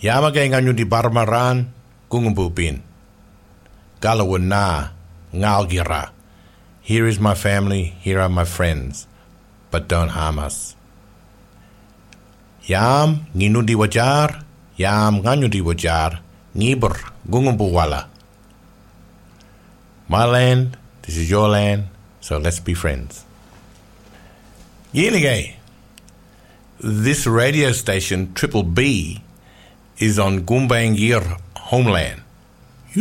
Yamagay nganyo di barmaran gungubupin. Galawin na ngalgira. Here is my family, here are my friends, but don't harm us. Yam nginu di wajar, yam nganyo di wajar, ngibur gungumbuwala. My land, this is your land, so let's be friends. Yinigay. This radio station, Triple B, is on Gumbaynggirr homeland.